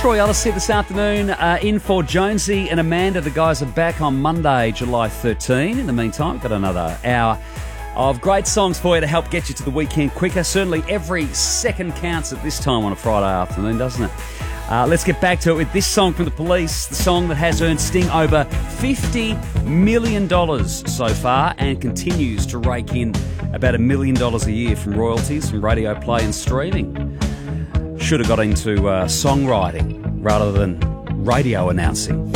Troy Ellis here this afternoon, in for Jonesy and Amanda. The guys are back on Monday, July 13. In the meantime, got another hour of great songs for you to help get you to the weekend quicker. Certainly every second counts at this time on a Friday afternoon, doesn't it? Let's get back to it with this song from The Police, the song that has earned Sting over $50 million so far and continues to rake in about $1 million a year from royalties from radio play and streaming. Should have got into songwriting rather than radio announcing.